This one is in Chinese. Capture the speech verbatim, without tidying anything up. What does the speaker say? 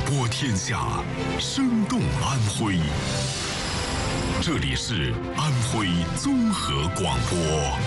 播天下，生动安徽。这里是安徽综合广播。